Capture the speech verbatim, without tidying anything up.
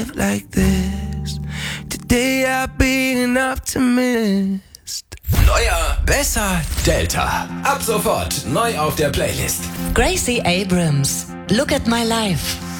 like this. Today I've been an optimist. Neuer, besser, Delta. Ab sofort neu auf der Playlist. Gracie Abrams, Look at My Life.